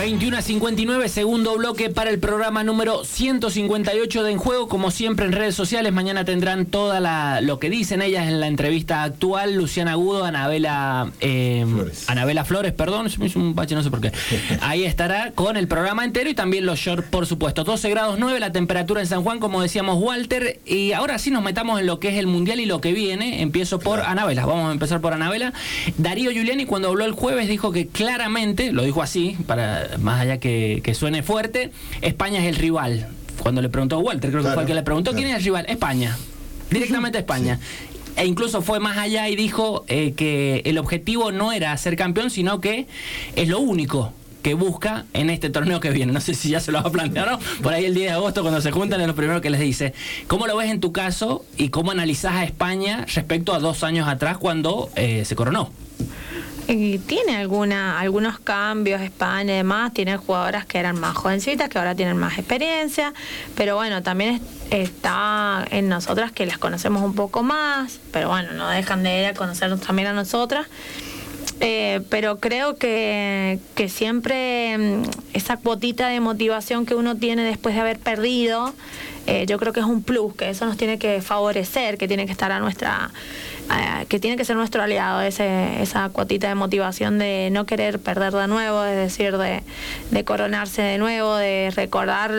21:59, segundo bloque para el programa número 158 de En Juego. Como siempre en redes sociales, mañana tendrán lo que dicen ellas en la entrevista actual. Luciana Agudo, Anabela Flores, perdón, se me hizo un bache, no sé por qué. Ahí estará con el programa entero y también los shorts, por supuesto. 12 grados 9 la temperatura en San Juan, como decíamos Walter. Y ahora sí nos metamos en lo que es el Mundial y lo que viene. Empiezo por Anabela, vamos a empezar por Anabela. Darío Giuliani, cuando habló el jueves, dijo que claramente, lo dijo así, para más allá que suene fuerte, España es el rival. Cuando le preguntó a Walter, creo que fue el que le preguntó, ¿quién es el rival? España, directamente España. Sí. E incluso fue más allá y dijo que el objetivo no era ser campeón, sino que es lo único que busca en este torneo que viene. No sé si ya se lo ha planteado, ¿no? Por ahí el 10 de agosto, cuando se juntan, es lo primero que les dice. ¿Cómo lo ves en tu caso y cómo analizás a España respecto a 2 años atrás cuando se coronó? Y tiene algunos cambios España y demás, tiene jugadoras que eran más jovencitas, que ahora tienen más experiencia, pero bueno, también está en nosotras que las conocemos un poco más, pero bueno, no dejan de conocernos también a nosotras. Pero creo que siempre esa cuotita de motivación que uno tiene después de haber perdido, yo creo que es un plus, que eso nos tiene que favorecer, que tiene que estar que tiene que ser nuestro aliado, esa cuotita de motivación de no querer perder de nuevo, es decir, de coronarse de nuevo, de recordar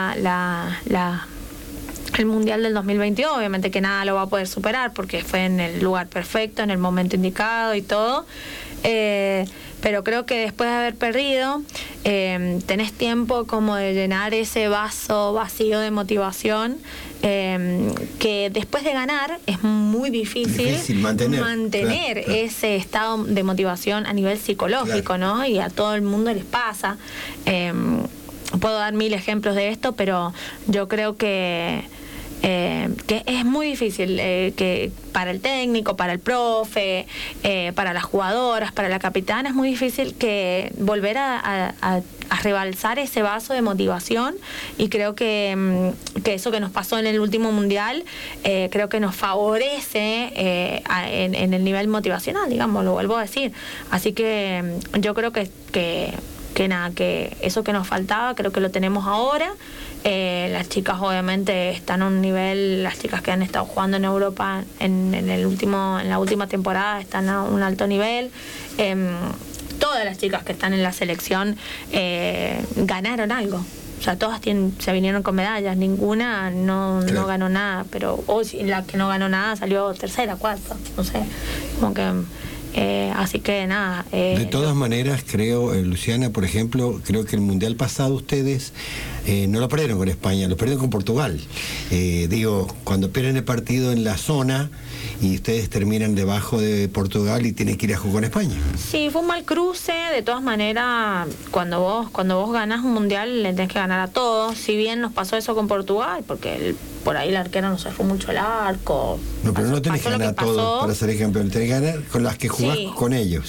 el Mundial del 2022, obviamente que nada lo va a poder superar porque fue en el lugar perfecto, en el momento indicado y todo, pero creo que después de haber perdido tenés tiempo como de llenar ese vaso vacío de motivación, que después de ganar es muy difícil mantener claro. Ese estado de motivación a nivel psicológico, claro. ¿No? Y a todo el mundo les pasa. Puedo dar 1000 ejemplos de esto, pero yo creo que es muy difícil que para el técnico, para el profe, para las jugadoras, para la capitana, es muy difícil que volver a rebalsar ese vaso de motivación, y creo que eso que nos pasó en el último Mundial creo que nos favorece en el nivel motivacional, digamos, lo vuelvo a decir. Así que yo creo que eso que nos faltaba creo que lo tenemos ahora. Las chicas obviamente están a un nivel, las chicas que han estado jugando en Europa en la última temporada están a un alto nivel. Todas las chicas que están en la selección ganaron algo. O sea, todas se vinieron con medallas, ninguna no ganó nada, pero la que no ganó nada salió tercera, cuarta, no sé, como que... así que nada. De todas maneras, creo, Luciana, por ejemplo, creo que el Mundial pasado ustedes no lo perdieron con España, lo perdieron con Portugal. Cuando pierden el partido en la zona y ustedes terminan debajo de Portugal y tienen que ir a jugar con España. Sí, fue un mal cruce. De todas maneras, cuando vos ganás un Mundial, le tenés que ganar a todos. Si bien nos pasó eso con Portugal, porque por ahí el arquero no se fue mucho el arco. No, pero no tenés que ganar a todos para ser campeón, tenés que ganar con las que jugás con ellos.